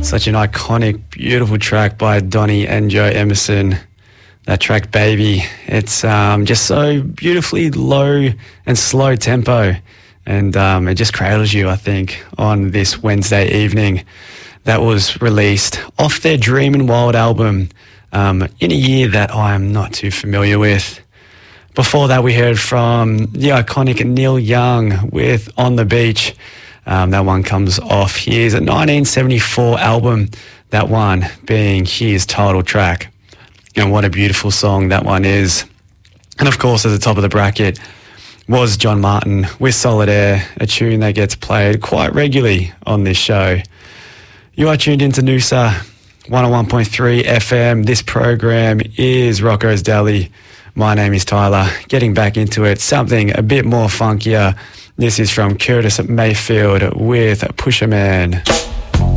Such an iconic, beautiful track by Donny and Joe Emerson. That track, Baby. It's just so beautifully low and slow tempo. And it just cradles you, I think, on this Wednesday evening. That was released off their Dreamin' Wild album in a year that I'm not too familiar with. Before that, we heard from the iconic Neil Young with On the Beach. That one comes off his 1974 album, that one being his title track. And what a beautiful song that one is. And of course, at the top of the bracket was John Martin with Solid Air, a tune that gets played quite regularly on this show. You are tuned into Noosa 101.3 FM. This program is Rocco's Deli. My name is Tyler. Getting back into it, something a bit more funkier. This is from Curtis Mayfield with Pusher Man.